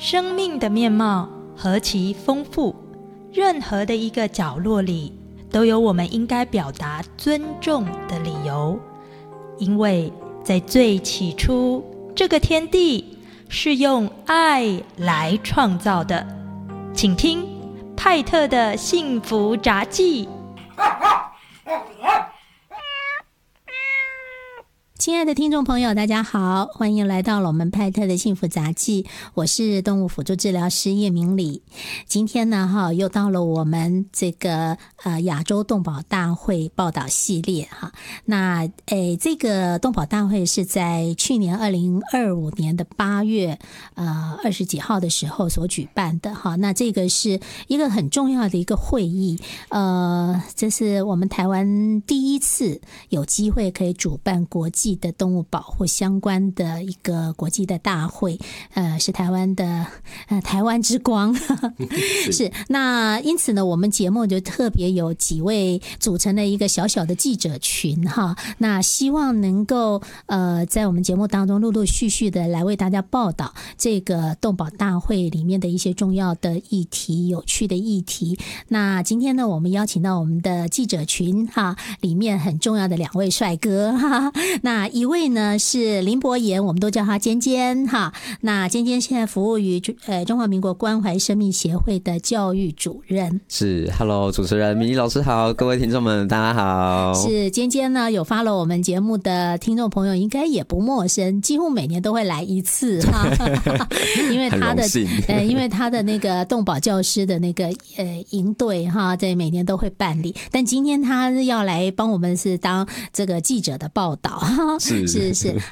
生命的面貌何其丰富，任何的一个角落里都有我们应该表达尊重的理由。因为在最起初，这个天地是用爱来创造的。请听派特的幸福杂记。 亲爱的听众朋友，大家好，欢迎来到了我们派特的幸福杂记，我是动物辅助治疗师叶明礼。今天呢又到了我们这个亚洲动保大会报道系列哈。那这个动保大会是在去年2025年的8月20几号的时候所举办的哈。那这个是一个很重要的一个会议，这是我们台湾第一次有机会可以主办国际的动物保护相关的一个国际的大会，是台湾的台湾之光是。那因此呢，我们节目就特别有几位组成了一个小小的记者群哈。那希望能够在我们节目当中陆陆续续的来为大家报道这个动保大会里面的一些重要的议题、有趣的议题。那今天呢，我们邀请到我们的记者群哈，里面很重要的2位帅哥哈。那一位呢是林博言，我们都叫他尖尖哈。那尖尖现在服务于中华民国关怀生命协会的教育主任。 是 ，Hello， 主持人明礼老师好，各位听众们大家好。 是尖尖呢，有follow我们节目的听众朋友应该也不陌生，几乎每年都会来一次哈，因为他的那个动保教师的那个营队哈，在每年都会办理。但今天他要来帮我们是当这个记者的报道。是。